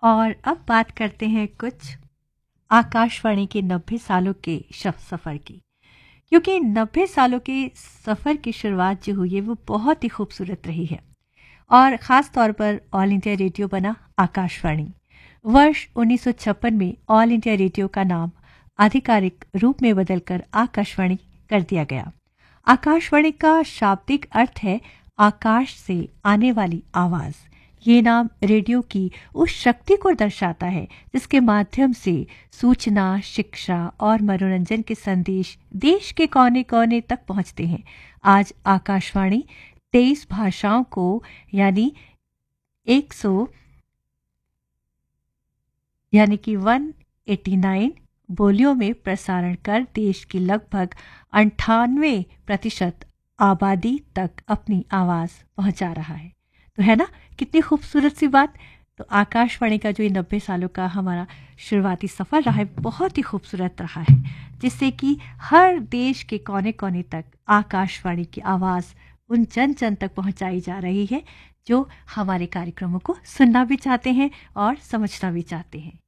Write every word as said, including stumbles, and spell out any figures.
और अब बात करते हैं कुछ आकाशवाणी के नब्बे सालों के शफ सफ़र की, क्योंकि नब्बे सालों के सफ़र की शुरुआत जो हुई है वो बहुत ही खूबसूरत रही है। और ख़ास तौर पर ऑल इंडिया रेडियो बना आकाशवाणी। वर्ष उन्नीस सौ छप्पन में ऑल इंडिया रेडियो का नाम आधिकारिक रूप में बदलकर आकाशवाणी कर दिया गया। आकाशवाणी का शाब्दिक अर्थ है आकाश से आने वाली आवाज़। ये नाम रेडियो की उस शक्ति को दर्शाता है जिसके माध्यम से सूचना, शिक्षा और मनोरंजन के संदेश देश के कोने कोने तक पहुंचते हैं। आज आकाशवाणी तेईस भाषाओं को यानी एक सौ यानी कि एक सौ नवासी बोलियों में प्रसारण कर देश की लगभग अंठानवे प्रतिशत आबादी तक अपनी आवाज़ पहुंचा रहा है। तो है ना कितनी खूबसूरत सी बात। तो आकाशवाणी का जो ये नब्बे सालों का हमारा शुरुआती सफ़र रहा है बहुत ही खूबसूरत रहा है, जिससे कि हर देश के कोने कोने तक आकाशवाणी की आवाज़ उन जन जन तक पहुंचाई जा रही है जो हमारे कार्यक्रमों को सुनना भी चाहते हैं और समझना भी चाहते हैं।